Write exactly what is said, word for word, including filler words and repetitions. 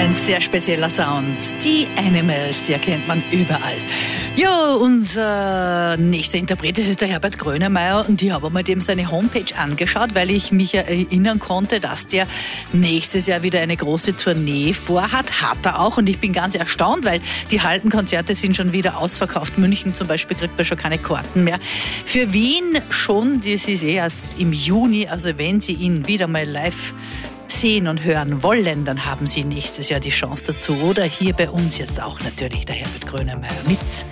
Ein sehr spezieller Sound. Die Animals, die erkennt man überall. Ja, unser nächster Interpret, das ist der Herbert Grönemeyer, und ich habe mal dem seine Homepage angeschaut, weil ich mich erinnern konnte, dass der nächstes Jahr wieder eine große Tournee vorhat. Hat er auch, und ich bin ganz erstaunt, weil die Hallenkonzerte sind schon wieder ausverkauft. München zum Beispiel kriegt man schon keine Karten mehr. Für Wien schon, das ist eh erst im Juni, also wenn Sie ihn wieder mal live sehen und hören wollen, dann haben Sie nächstes Jahr die Chance dazu. Oder hier bei uns jetzt auch natürlich der Herbert Grönemeyer mit